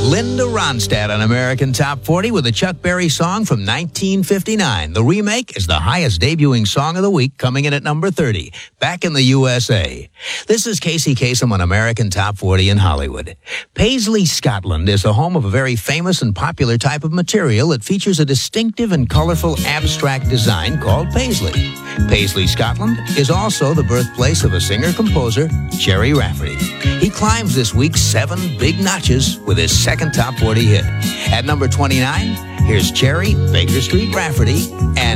Linda Ronstadt on American Top 40 with a Chuck Berry song from 1959. The remake is the highest debuting song of the week, coming in at number 30, back in the USA. This is Casey Kasem on American Top 40 in Hollywood. Paisley, Scotland is the home of a very famous and popular type of material that features a distinctive and colorful abstract design called paisley. Paisley, Scotland is also the birthplace of a singer-composer, Gerry Rafferty. He climbs this week 7 big notches with his second Top 40 hit. At number 29, here's Gerry, Baker Street Rafferty, and